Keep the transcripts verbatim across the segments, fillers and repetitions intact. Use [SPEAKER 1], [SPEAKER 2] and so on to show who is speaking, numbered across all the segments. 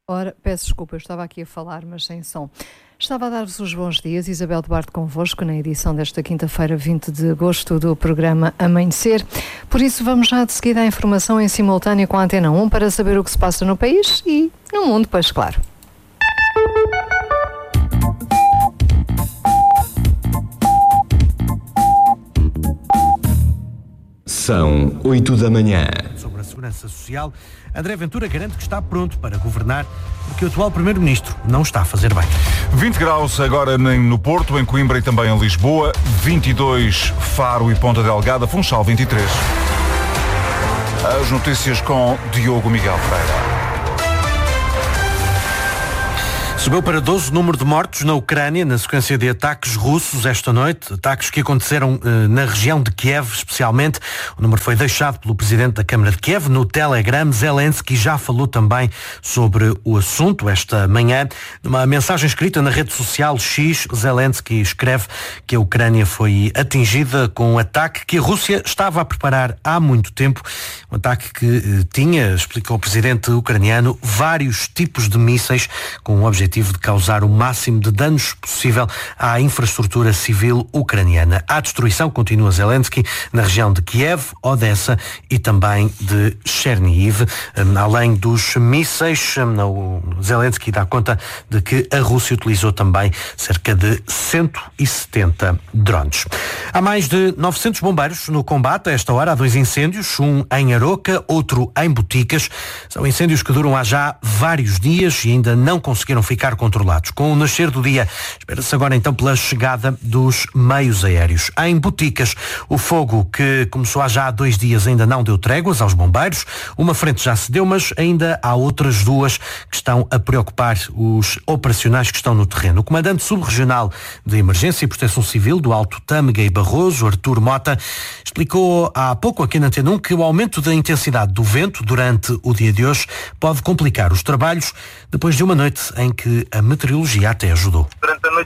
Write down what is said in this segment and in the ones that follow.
[SPEAKER 1] Ora, peço desculpa, eu estava aqui a falar, mas sem som. Estava a dar-vos os bons dias, Isabel de Barto convosco, na edição desta quinta-feira, vinte de agosto, do programa Amanhecer. Por isso, vamos já de seguida à informação em simultâneo com a Antena um para saber o que se passa no país e no mundo, pois claro.
[SPEAKER 2] São oito da manhã.
[SPEAKER 3] Sobre a segurança social, André Ventura garante que está pronto para governar, porque o atual primeiro-ministro não está a fazer bem.
[SPEAKER 4] vinte graus agora no Porto, em Coimbra e também em Lisboa, vinte e dois Faro e Ponta Delgada, Funchal vinte e três. As notícias com Diogo Miguel Pereira.
[SPEAKER 3] Subiu para doze o número de mortos na Ucrânia na sequência de ataques russos esta noite, ataques que aconteceram eh, na região de Kiev especialmente. O número foi deixado pelo presidente da Câmara de Kiev no Telegram. Zelensky já falou também sobre o assunto esta manhã. Numa mensagem escrita na rede social X, Zelensky escreve que a Ucrânia foi atingida com um ataque que a Rússia estava a preparar há muito tempo. Um ataque que eh, tinha, explicou o presidente ucraniano, vários tipos de mísseis com o objetivo de causar o máximo de danos possível à infraestrutura civil ucraniana. Há destruição, continua Zelensky, na região de Kiev, Odessa e também de Chernihiv. Além dos mísseis, o Zelensky dá conta de que a Rússia utilizou também cerca de cento e setenta drones. Há mais de novecentos bombeiros no combate. A esta hora há dois incêndios, um em Aroca, outro em Boticas. São incêndios que duram há já vários dias e ainda não conseguiram ficar controlados. Com o nascer do dia, espera-se agora então pela chegada dos meios aéreos. Em Boticas, o fogo que começou há já há dois dias ainda não deu tréguas aos bombeiros. Uma frente já se deu, mas ainda há outras duas que estão a preocupar os operacionais que estão no terreno. O comandante subregional de Emergência e Proteção Civil do Alto Tâmega e Barroso, Artur Mota, explicou há pouco aqui na Antena um que o aumento da intensidade do vento durante o dia de hoje pode complicar os trabalhos depois de uma noite em que a meteorologia até ajudou.
[SPEAKER 5] Durante a noite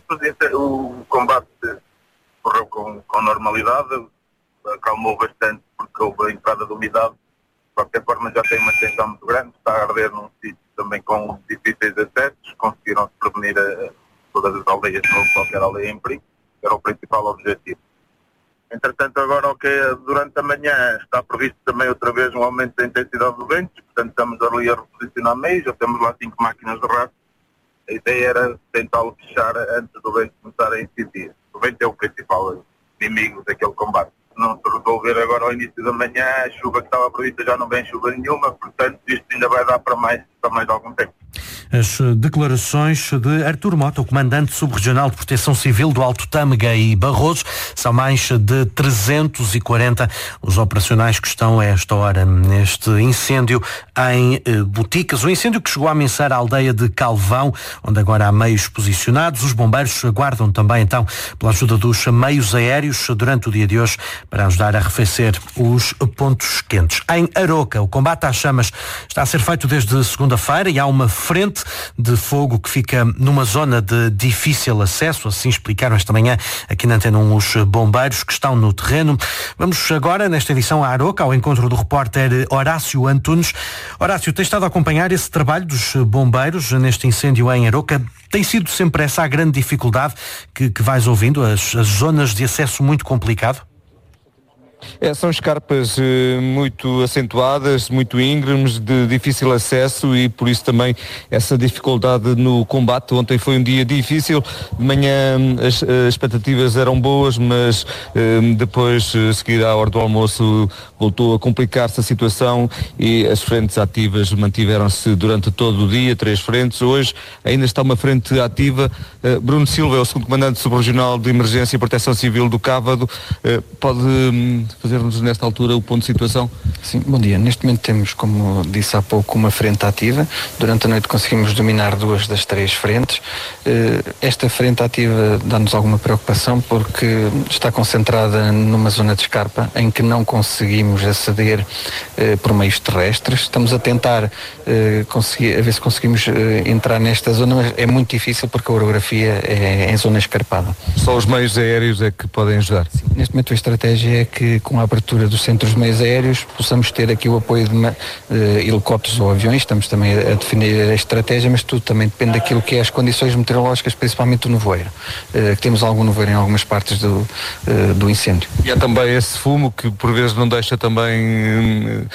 [SPEAKER 5] o combate correu com, com normalidade, acalmou bastante porque houve a entrada de umidade. De qualquer forma já tem uma tensão muito grande, está a arder num sítio também com difíceis acessos, conseguiram prevenir a, todas as aldeias, não qualquer aldeia em perigo, era o principal objetivo. Entretanto, agora okay, durante a manhã está previsto também outra vez um aumento da intensidade do vento, portanto estamos ali a reposicionar meios, já temos lá cinco máquinas de rato. A ideia era tentá-lo fechar antes do vento começar a incidir. O vento é o principal inimigo daquele combate. Não se resolver agora ao início da manhã, a chuva que estava prevista já não vem chuva nenhuma, portanto isto ainda vai dar para mais, para mais algum tempo.
[SPEAKER 3] As declarações de Artur Mota, o comandante subregional de Proteção Civil do Alto Tâmega e Barroso. São mais de trezentos e quarenta os operacionais que estão a esta hora neste incêndio em Boticas. O incêndio que chegou a ameaçar a aldeia de Calvão, onde agora há meios posicionados. Os bombeiros aguardam também então pela ajuda dos meios aéreos durante o dia de hoje para ajudar a arrefecer os pontos quentes. Em Aroca, o combate às chamas está a ser feito desde segunda-feira e há uma frente de fogo que fica numa zona de difícil acesso, assim explicaram esta manhã aqui na Antena um os bombeiros que estão no terreno. Vamos agora, nesta edição, à Aroca, ao encontro do repórter Horácio Antunes. Horácio, tem estado a acompanhar esse trabalho dos bombeiros neste incêndio em Aroca. Tem sido sempre essa a grande dificuldade que, que vais ouvindo, as, as zonas de acesso muito complicado?
[SPEAKER 6] É, são escarpas eh, muito acentuadas, muito íngremes, de difícil acesso e por isso também essa dificuldade no combate. Ontem foi um dia difícil, de manhã as, as expectativas eram boas, mas eh, depois, a seguir à hora do almoço, voltou a complicar-se a situação e as frentes ativas mantiveram-se durante todo o dia, três frentes. Hoje ainda está uma frente ativa. Eh, Bruno Silva é o segundo comandante subregional de Emergência e Proteção Civil do Cávado. Eh, pode hum, fazer-nos nesta altura o ponto de situação?
[SPEAKER 7] Sim, bom dia. Neste momento temos, como disse há pouco, uma frente ativa. Durante a noite conseguimos dominar duas das três frentes. Esta frente ativa dá-nos alguma preocupação porque está concentrada numa zona de escarpa em que não conseguimos aceder por meios terrestres. Estamos a tentar conseguir, a ver se conseguimos entrar nesta zona, mas é muito difícil porque a orografia é em zona escarpada.
[SPEAKER 6] Só os meios aéreos é que podem ajudar?
[SPEAKER 7] Sim, neste momento a estratégia é que que com a abertura dos centros de meios aéreos possamos ter aqui o apoio de uh, helicópteros ou aviões. Estamos também a definir a estratégia, mas tudo também depende daquilo que é as condições meteorológicas, principalmente do nevoeiro. Uh, que temos algum nevoeiro em algumas partes do, uh, do incêndio.
[SPEAKER 6] E há também esse fumo que por vezes não deixa também uh,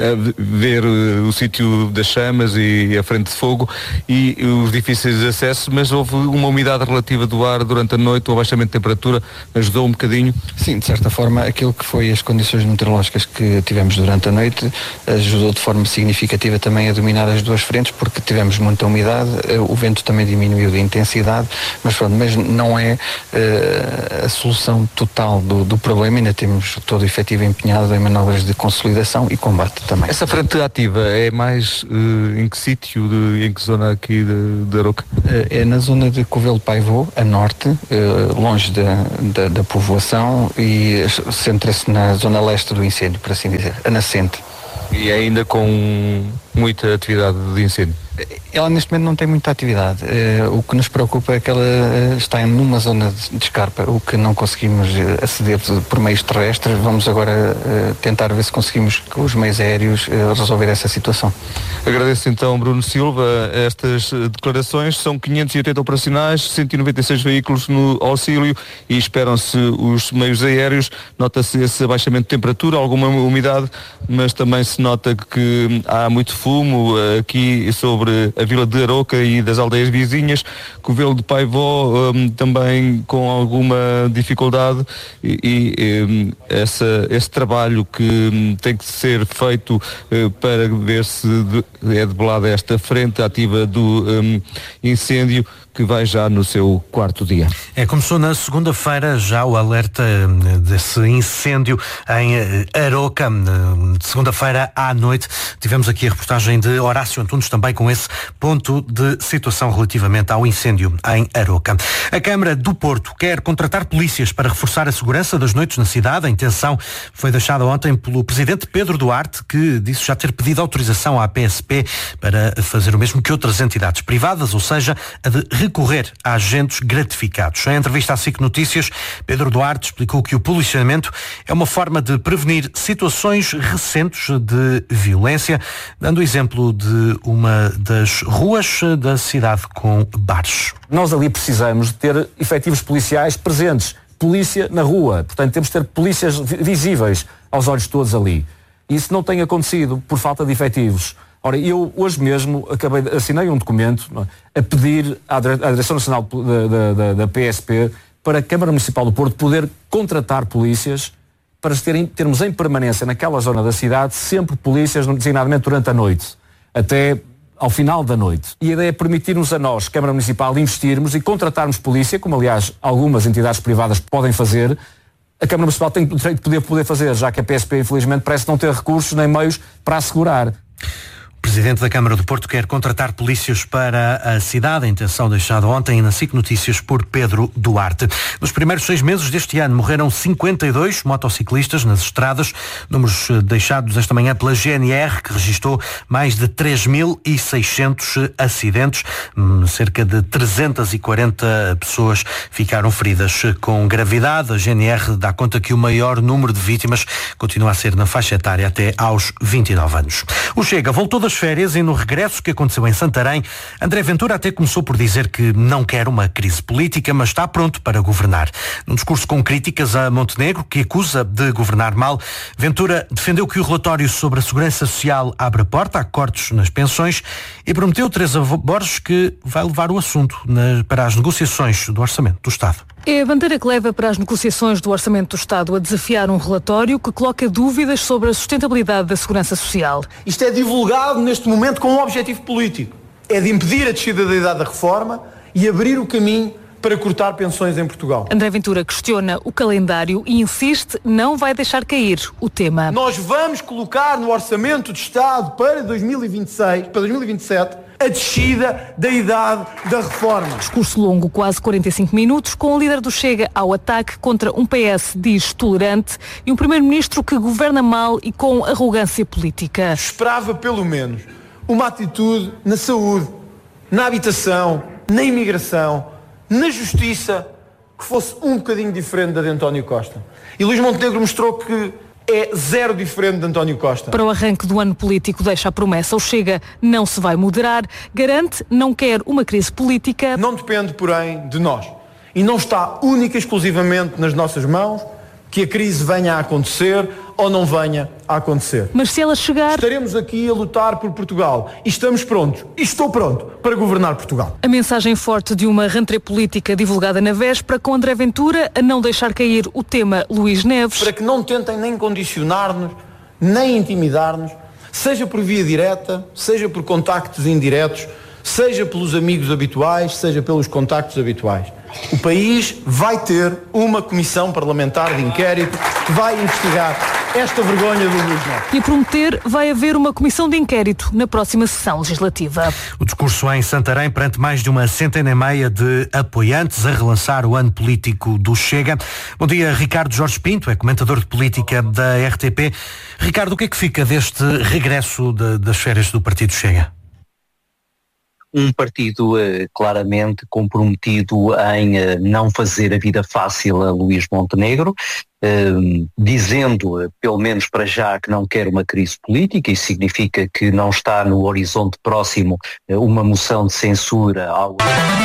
[SPEAKER 6] ver uh, o sítio das chamas e a frente de fogo e os difíceis de acesso, mas houve uma umidade relativa do ar durante a noite, o abaixamento de temperatura ajudou um bocadinho?
[SPEAKER 7] Sim, de certa forma, aquilo que foi as condições meteorológicas que tivemos durante a noite ajudou de forma significativa também a dominar as duas frentes, porque tivemos muita umidade, o vento também diminuiu de intensidade, mas pronto, mas não é uh, a solução total do, do problema, ainda temos todo o efetivo empenhado em manobras de consolidação e combate também.
[SPEAKER 6] Essa frente ativa é mais uh, em que sítio, de, em que zona aqui de, de Aroca?
[SPEAKER 7] Uh, é na zona de Covelo de Paivo, a norte, uh, longe da, da, da povoação, e centra-se na zona leste do incêndio, por assim dizer, a nascente.
[SPEAKER 6] E ainda com muita atividade de incêndio?
[SPEAKER 7] Ela neste momento não tem muita atividade. Uh, o que nos preocupa é que ela uh, está numa zona de, de escarpa, o que não conseguimos uh, aceder por meios terrestres. Vamos agora uh, tentar ver se conseguimos com os meios aéreos uh, resolver essa situação.
[SPEAKER 6] Agradeço então, Bruno Silva, estas declarações. São quinhentos e oitenta operacionais, cento e noventa e seis veículos no auxílio e esperam-se os meios aéreos. Nota-se esse abaixamento de temperatura, alguma umidade, mas também se nota que há muito fumo aqui sobre a vila de Aroca e das aldeias vizinhas. Covelo de Paivo um, também com alguma dificuldade e, e um, essa, esse trabalho que um, tem que ser feito uh, para ver se de, é debelada esta frente ativa do um, incêndio, que vai já no seu quarto dia.
[SPEAKER 3] É, começou na segunda-feira já o alerta desse incêndio em Aroca. De segunda-feira à noite tivemos aqui a reportagem de Horácio Antunes também com esse ponto de situação relativamente ao incêndio em Aroca. A Câmara do Porto quer contratar polícias para reforçar a segurança das noites na cidade. A intenção foi deixada ontem pelo Presidente Pedro Duarte, que disse já ter pedido autorização à P S P para fazer o mesmo que outras entidades privadas, ou seja, a de recorrer a agentes gratificados. Em entrevista à S I C Notícias, Pedro Duarte explicou que o policiamento é uma forma de prevenir situações recentes de violência, dando o exemplo de uma das ruas da cidade com bares.
[SPEAKER 8] Nós ali precisamos de ter efetivos policiais presentes, polícia na rua, portanto temos de ter polícias visíveis aos olhos de todos ali. E isso não tem acontecido por falta de efetivos. Ora, eu hoje mesmo acabei de, assinei um documento a pedir à Direção Nacional da, da, da P S P para a Câmara Municipal do Porto poder contratar polícias para terem, termos em permanência naquela zona da cidade sempre polícias, designadamente durante a noite, até ao final da noite. E a ideia é permitir-nos a nós, Câmara Municipal, investirmos e contratarmos polícia, como aliás algumas entidades privadas podem fazer. A Câmara Municipal tem o direito de poder, poder fazer, já que a P S P infelizmente parece não ter recursos nem meios para assegurar.
[SPEAKER 3] O Presidente da Câmara do Porto quer contratar polícias para a cidade. A intenção deixada ontem na S I C Notícias por Pedro Duarte. Nos primeiros seis meses deste ano morreram cinquenta e dois motociclistas nas estradas, números deixados esta manhã pela G N R, que registrou mais de três mil e seiscentos acidentes. Cerca de trezentas e quarenta pessoas ficaram feridas com gravidade. A G N R dá conta que o maior número de vítimas continua a ser na faixa etária até aos vinte e nove anos. O Chega voltou das férias e no regresso que aconteceu em Santarém, André Ventura até começou por dizer que não quer uma crise política, mas está pronto para governar. Num discurso com críticas a Montenegro, que acusa de governar mal, Ventura defendeu que o relatório sobre a segurança social abre a porta a cortes nas pensões e prometeu, Teresa Borges, que vai levar o assunto na, para as negociações do Orçamento do Estado.
[SPEAKER 9] É a bandeira que leva para as negociações do Orçamento do Estado a desafiar um relatório que coloca dúvidas sobre a sustentabilidade da segurança social.
[SPEAKER 10] Isto é divulgado neste momento com um objetivo político. É de impedir a descida da idade da reforma e abrir o caminho para cortar pensões em Portugal.
[SPEAKER 9] André Ventura questiona o calendário e insiste não vai deixar cair o tema.
[SPEAKER 10] Nós vamos colocar no Orçamento do Estado para dois mil e vinte e seis, para dois mil e vinte e sete, a descida da idade da reforma.
[SPEAKER 9] Discurso longo, quase quarenta e cinco minutos, com o líder do Chega ao ataque contra um P S, diz, tolerante, e um primeiro-ministro que governa mal e com arrogância política.
[SPEAKER 10] Esperava, pelo menos, uma atitude na saúde, na habitação, na imigração, na justiça, que fosse um bocadinho diferente da de António Costa. E Luís Montenegro mostrou que é zero diferente de António Costa.
[SPEAKER 9] Para o arranque do ano político deixa a promessa. O Chega não se vai moderar, garante não quer uma crise política.
[SPEAKER 10] Não depende, porém, de nós. E não está única e exclusivamente nas nossas mãos que a crise venha a acontecer ou não venha a acontecer.
[SPEAKER 9] Mas se ela chegar...
[SPEAKER 10] Estaremos aqui a lutar por Portugal e estamos prontos, e estou pronto, para governar Portugal.
[SPEAKER 9] A mensagem forte de uma rentrée política divulgada na véspera, com André Ventura a não deixar cair o tema Luís Neves.
[SPEAKER 10] Para que não tentem nem condicionar-nos, nem intimidar-nos, seja por via direta, seja por contactos indiretos, seja pelos amigos habituais, seja pelos contactos habituais. O país vai ter uma comissão parlamentar de inquérito que vai investigar esta vergonha do Luís Neves.
[SPEAKER 9] E a prometer, vai haver uma comissão de inquérito na próxima sessão legislativa.
[SPEAKER 3] O discurso em Santarém perante mais de uma centena e meia de apoiantes a relançar o ano político do Chega. Bom dia, Ricardo Jorge Pinto, é comentador de política da R T P. Ricardo, o que é que fica deste regresso de, das férias do Partido Chega?
[SPEAKER 11] Um partido eh, claramente comprometido em eh, não fazer a vida fácil a Luís Montenegro, eh, dizendo, eh, pelo menos para já, que não quer uma crise política. Isso significa que não está no horizonte próximo eh, uma moção de censura ao...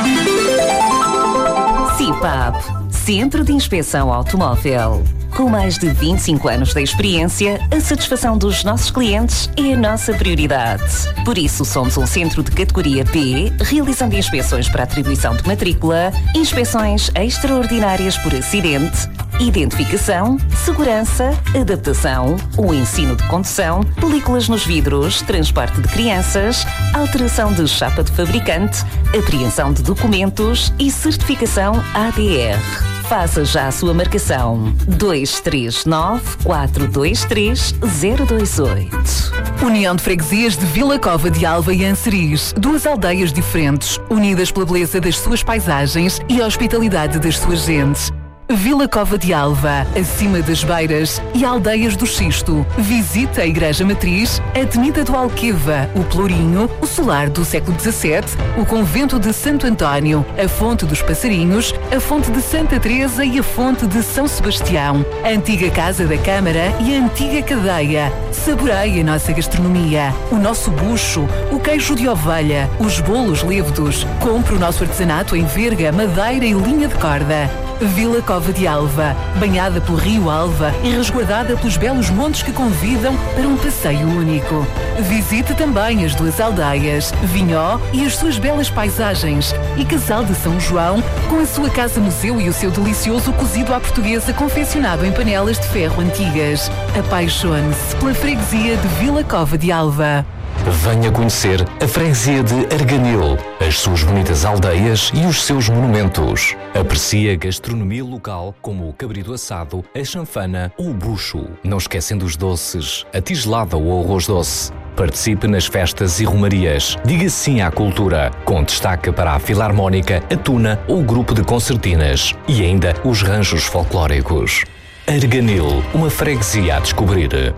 [SPEAKER 12] CIPAP, Centro de Inspeção Automóvel. Com mais de vinte e cinco anos de experiência, a satisfação dos nossos clientes é a nossa prioridade. Por isso, somos um centro de categoria B, realizando inspeções para atribuição de matrícula, inspeções extraordinárias por acidente, identificação, segurança, adaptação, o ensino de condução, películas nos vidros, transporte de crianças, alteração de chapa de fabricante, apreensão de documentos e certificação A D R. Faça já a sua marcação. dois três nove, quatro dois três, zero dois oito.
[SPEAKER 13] União de Freguesias de Vila Cova de Alva e Anseriz. Duas aldeias diferentes, unidas pela beleza das suas paisagens e a hospitalidade das suas gentes. Vila Cova de Alva, acima das Beiras e Aldeias do Xisto. Visite a Igreja Matriz, a Avenida do Alqueva, o Pelourinho, o Solar do século dezassete, o Convento de Santo António, a Fonte dos Passarinhos, a Fonte de Santa Teresa e a Fonte de São Sebastião, a antiga Casa da Câmara e a antiga Cadeia. Saboreie a nossa gastronomia, o nosso bucho, o queijo de ovelha, os bolos lévedos. Compre o nosso artesanato em verga, madeira e linha de corda. Vila Cova de Alva, banhada pelo Rio Alva e resguardada pelos belos montes que convidam para um passeio único. Visite também as duas aldeias, Vinhó e as suas belas paisagens, e Casal de São João, com a sua casa-museu e o seu delicioso cozido à portuguesa confeccionado em panelas de ferro antigas. Apaixone-se pela freguesia de Vila Cova de Alva.
[SPEAKER 14] Venha conhecer a freguesia de Arganil, as suas bonitas aldeias e os seus monumentos. Aprecie a gastronomia local como o cabrito assado, a chanfana ou o bucho. Não esquecendo os doces, a tigelada ou o arroz doce. Participe nas festas e romarias. Diga sim à cultura, com destaque para a Filarmónica, a Tuna ou o grupo de concertinas. E ainda os ranchos folclóricos. Arganil, uma freguesia a descobrir.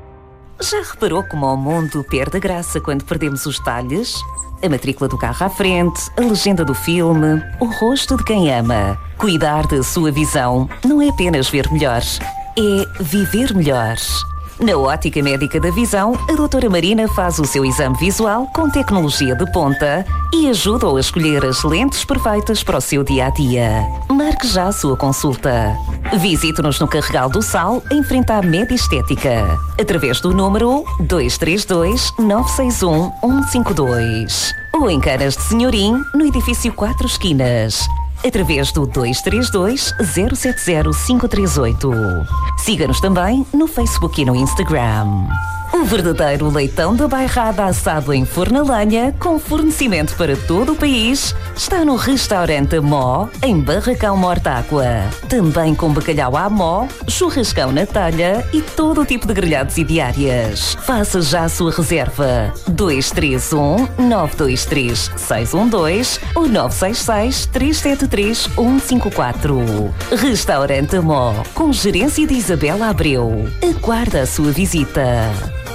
[SPEAKER 12] Já reparou como o mundo perde a graça quando perdemos os detalhes? A matrícula do carro à frente, a legenda do filme, o rosto de quem ama. Cuidar da sua visão não é apenas ver melhor, é viver melhor. Na Ótica Médica da Visão, a doutora Marina faz o seu exame visual com tecnologia de ponta e ajuda-o a escolher as lentes perfeitas para o seu dia-a-dia. Marque já a sua consulta. Visite-nos no Carregal do Sal, em frente à Média Estética, através do número dois três dois, nove seis um, um cinco dois. Ou em Canas de Senhorim, no edifício Quatro Esquinas, através do dois três dois, zero sete zero, cinco três oito. Siga-nos também no Facebook e no Instagram. O verdadeiro leitão da bairrada assado em forno a lenha, com fornecimento para todo o país, está no Restaurante Amó, em Barracão Mortágua. Também com bacalhau à mó, churrascão na talha e todo o tipo de grelhados e diárias. Faça já a sua reserva. dois três um, nove dois três, seis um dois ou nove seis seis, três sete três, um cinco quatro. Restaurante Amó, com gerência de Isabela Abreu. Aguarda a sua visita.